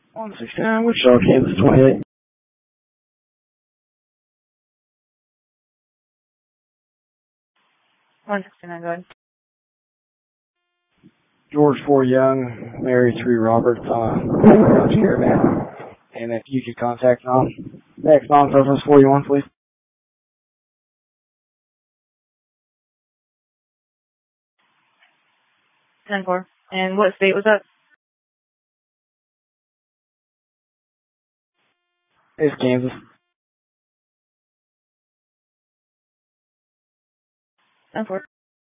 169, Wichita, Kansas 28. $169, go ahead. George 4 Young, Mary 3 Roberts, Caravan. And if you could contact next non-Southwest 41, please. 10-4. And what state was that? It's Kansas. 10-4.